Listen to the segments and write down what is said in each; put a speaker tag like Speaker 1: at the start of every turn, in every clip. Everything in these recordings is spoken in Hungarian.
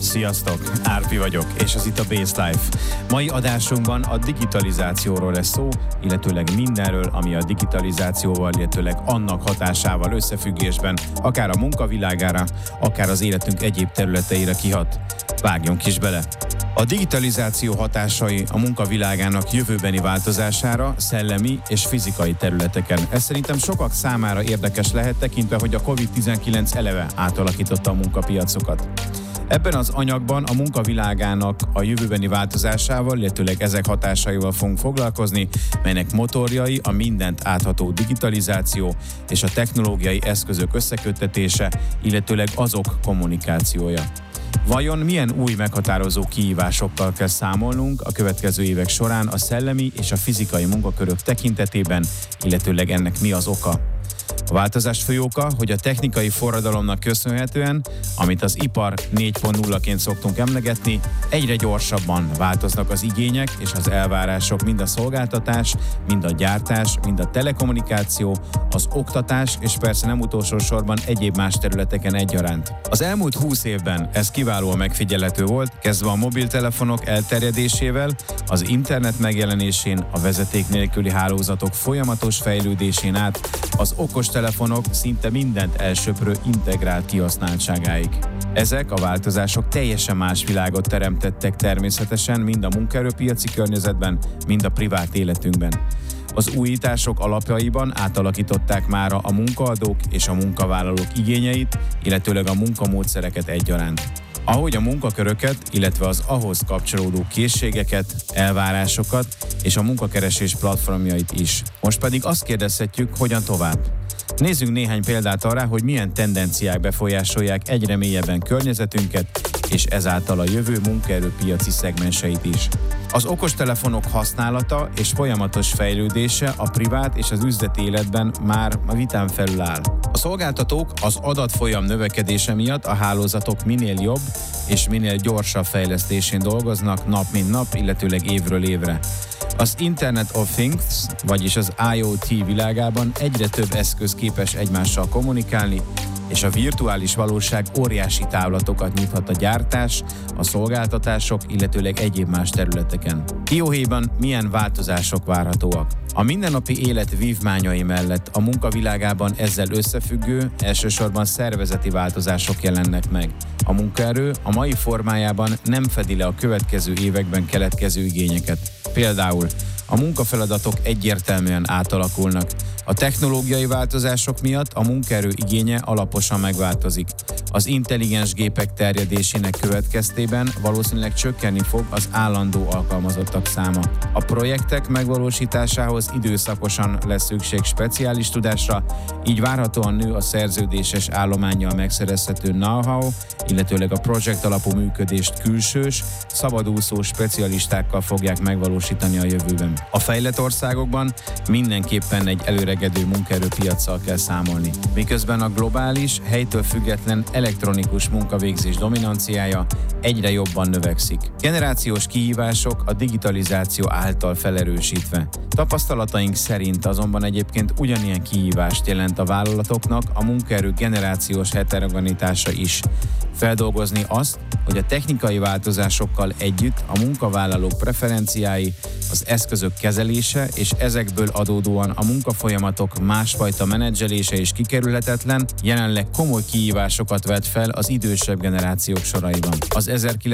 Speaker 1: Sziasztok, Árpi vagyok, és ez itt a Base Life. Mai adásunkban a digitalizációról lesz szó, illetőleg mindenről, ami a digitalizációval, illetőleg annak hatásával összefüggésben, akár a munkavilágára, akár az életünk egyéb területeire kihat. Vágjunk is bele! A digitalizáció hatásai a munkavilágának jövőbeni változására, szellemi és fizikai területeken. Ez szerintem sokak számára érdekes lehet, tekintve, hogy a COVID-19 eleve átalakította a munkapiacokat. Ebben az anyagban a munkavilágának a jövőbeni változásával, illetőleg ezek hatásaival fogunk foglalkozni, melynek motorjai a mindent átható digitalizáció és a technológiai eszközök összeköttetése, illetőleg azok kommunikációja. Vajon milyen új meghatározó kihívásokkal kell számolnunk a következő évek során a szellemi és a fizikai munkakörök tekintetében, illetőleg ennek mi az oka? A változás fő oka, hogy a technikai forradalomnak köszönhetően, amit az ipar 4.0-ként szoktunk emlegetni, egyre gyorsabban változnak az igények és az elvárások mind a szolgáltatás, mind a gyártás, mind a telekommunikáció, az oktatás és persze nem utolsó sorban egyéb más területeken egyaránt. Az elmúlt 20 évben ez kiválóan megfigyelhető volt, kezdve a mobiltelefonok elterjedésével, az internet megjelenésén, a vezeték nélküli hálózatok folyamatos fejlődésén át, az okostelefonok szinte mindent elsöprő integrált kihasználtságáig. Ezek a változások teljesen más világot teremtettek természetesen mind a munkaerőpiaci környezetben, mind a privát életünkben. Az újítások alapjaiban átalakították mára a munkaadók és a munkavállalók igényeit, illetőleg a munkamódszereket egyaránt. Ahogy a munkaköröket, illetve az ahhoz kapcsolódó készségeket, elvárásokat és a munkakeresés platformjait is. Most pedig azt kérdezhetjük, hogyan tovább. Nézzünk néhány példát arra, hogy milyen tendenciák befolyásolják egyre mélyebben környezetünket, és ezáltal a jövő munkaerőpiaci szegmenseit is. Az okostelefonok használata és folyamatos fejlődése a privát és az üzleti életben már a vitán felül áll. A szolgáltatók az adatfolyam növekedése miatt a hálózatok minél jobb és minél gyorsabb fejlesztésén dolgoznak nap mint nap, illetőleg évről évre. Az Internet of Things, vagyis az IoT világában egyre több eszköz képes egymással kommunikálni, és a virtuális valóság óriási távlatokat nyithat a gyártás, a szolgáltatások, illetőleg egyéb más területeken. Dióhéjban milyen változások várhatóak? A mindennapi élet vívmányai mellett a munkavilágában ezzel összefüggő, elsősorban szervezeti változások jelennek meg. A munkaerő a mai formájában nem fedi le a következő években keletkező igényeket. Például a munkafeladatok egyértelműen átalakulnak. A technológiai változások miatt a munkaerő igénye alaposan megváltozik. Az intelligens gépek terjedésének következtében valószínűleg csökkenni fog az állandó alkalmazottak száma. A projektek megvalósításához időszakosan lesz szükség speciális tudásra, így várhatóan nő a szerződéses állománnyal megszerezhető know-how, illetőleg a projekt alapú működést külsős, szabadúszó specialistákkal fogják megvalósítani a jövőben. A fejlett országokban mindenképpen egy előregedő munkaerőpiaccal kell számolni, miközben a globális, helytől független elektronikus munkavégzés dominanciája egyre jobban növekszik. Generációs kihívások a digitalizáció által felerősítve. Tapasztalataink szerint azonban egyébként ugyanilyen kihívást jelent a vállalatoknak a munkaerő generációs heterogenitása is. Feldolgozni azt, hogy a technikai változásokkal együtt a munkavállalók preferenciái, az eszközök kezelése és ezekből adódóan a munkafolyamatok másfajta menedzselése is kikerülhetetlen, jelenleg komoly kihívásokat vet fel az idősebb generációk soraiban. Az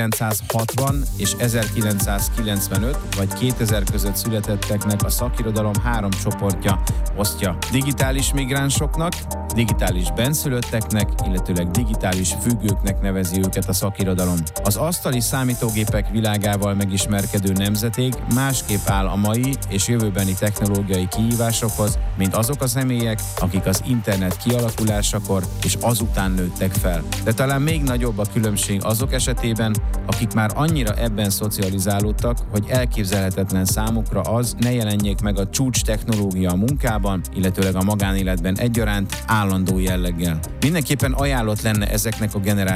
Speaker 1: 1960 és 1995 vagy 2000 között születetteknek a szakirodalom 3 csoportja osztja: digitális migránsoknak, digitális bennszülötteknek, illetőleg digitális függőknek nevezi őket a szakirodalom. Az asztali számítógépek világával megismerkedő nemzedék másképp áll a mai és jövőbeni technológiai kihívásokhoz, mint azok a személyek, akik az internet kialakulásakor és azután nőttek fel. De talán még nagyobb a különbség azok esetében, akik már annyira ebben szocializálódtak, hogy elképzelhetetlen számukra az, ne jelenjék meg a csúcs technológia a munkában, illetőleg a magánéletben egyaránt állandó jelleggel. Mindenképpen ajánlott lenne ezeknek a generációknak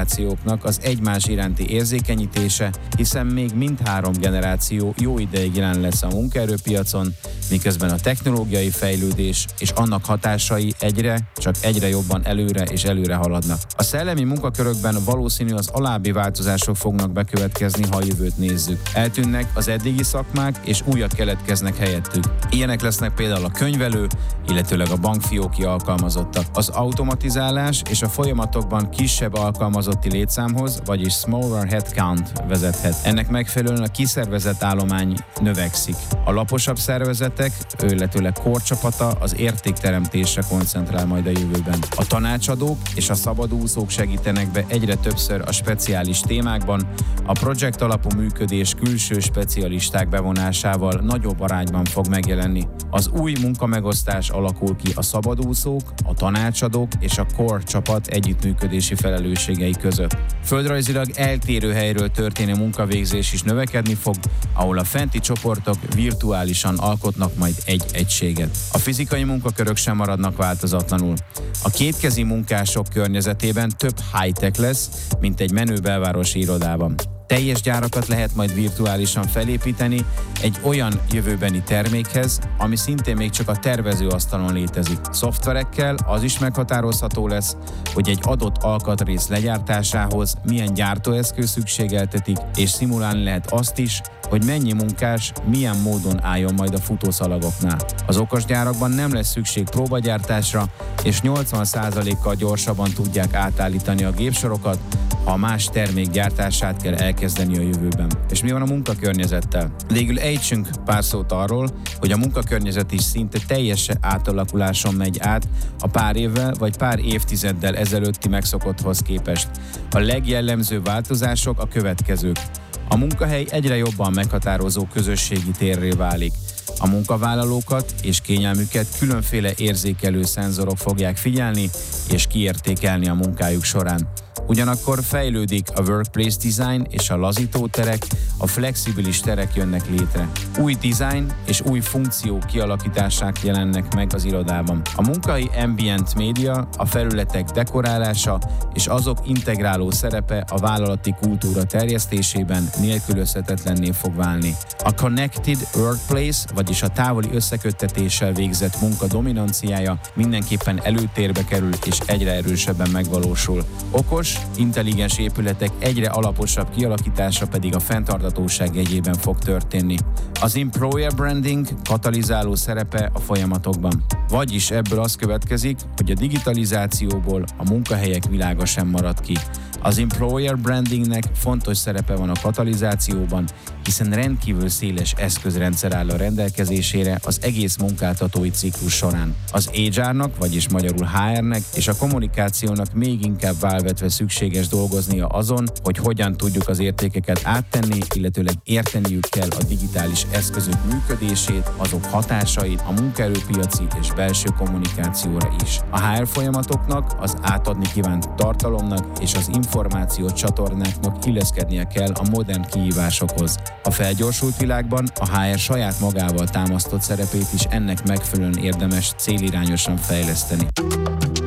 Speaker 1: generációknak az egymás iránti érzékenyítése, hiszen még mindhárom generáció jó ideig jelen lesz a munkaerőpiacon, miközben a technológiai fejlődés és annak hatásai egyre jobban előre és előre haladnak. A szellemi munkakörökben valószínű az alábbi változások fognak bekövetkezni, ha a jövőt nézzük. Eltűnnek az eddigi szakmák, és újak keletkeznek helyettük. Ilyenek lesznek például a könyvelő, illetőleg a bankfióki alkalmazottak. Az automatizálás és a folyamatokban kisebb alkalmazotti létszámhoz, vagyis smaller headcount vezethet. Ennek megfelelően a kiszervezett állomány növekszik. A laposabb szervezetek, illetőleg korcsapata az értékteremtésre koncentrál majd a jövőben. A tanácsadók és a szabadúszók segítenek be egyre többször a speciális témákban, a projekt alapú működés külső specialisták bevonásával nagyobb arányban fog megjelenni. Az új munkamegosztás alakul ki a szabadúszók, a tanácsadók és a core csapat együttműködési felelősségei között. Földrajzilag eltérő helyről történő munkavégzés is növekedni fog, ahol a fenti csoportok virtuálisan alkotnak majd egy egységet. A fizikai munkakörök sem maradnak változatlanul. A kétkezi munkások környezetében több high-tech lesz, mint egy menő belvárosi irodában. Teljes gyárakat lehet majd virtuálisan felépíteni egy olyan jövőbeni termékhez, ami szintén még csak a tervezőasztalon létezik. Szoftverekkel az is meghatározható lesz, hogy egy adott alkatrész legyártásához milyen gyártóeszköz szükségeltetik, és szimulálni lehet azt is, hogy mennyi munkás milyen módon álljon majd a futószalagoknál. Az okosgyárakban nem lesz szükség próbagyártásra, és 80%-kal gyorsabban tudják átállítani a gépsorokat, ha más termék gyártását kell elkezdeni a jövőben. És mi van a munkakörnyezettel? Végül ejtsünk pár szót arról, hogy a munkakörnyezet is szinte teljes átalakuláson megy át a pár évvel vagy pár évtizeddel ezelőtti megszokotthoz képest. A legjellemzőbb változások a következők. A munkahely egyre jobban meghatározó közösségi térré válik. A munkavállalókat és kényelmüket különféle érzékelő szenzorok fogják figyelni és kiértékelni a munkájuk során. Ugyanakkor fejlődik a workplace design és a lazító terek, a flexibilis terek jönnek létre. Új design és új funkciók kialakításák jelennek meg az irodában. A munkai ambient média, a felületek dekorálása és azok integráló szerepe a vállalati kultúra terjesztésében nélkülözhetetlenné fog válni. A connected workplace, vagyis a távoli összeköttetéssel végzett munka dominanciája mindenképpen előtérbe kerül és egyre erősebben megvalósul. Okos, intelligens épületek egyre alaposabb kialakítása pedig a fenntarthatóság jegyében fog történni. Az employer branding katalizáló szerepe a folyamatokban. Vagyis ebből az következik, hogy a digitalizációból a munkahelyek világa sem marad ki. Az employer brandingnek fontos szerepe van a katalizációban, hiszen rendkívül széles eszközrendszer áll a rendelkezésére az egész munkáltatói ciklus során. Az HR-nak, vagyis magyarul HR-nek és a kommunikációnak még inkább válvetve szükséges dolgoznia azon, hogy hogyan tudjuk az értékeket áttenni, illetőleg érteniük kell a digitális eszközök működését, azok hatásait a munkaerőpiaci és belső kommunikációra is. A HR folyamatoknak, az átadni kívánt tartalomnak és az információ csatornáknak illeszkednie kell a modern kihívásokhoz. A felgyorsult világban a HR saját magával támasztott szerepét is ennek megfelelően érdemes célirányosan fejleszteni.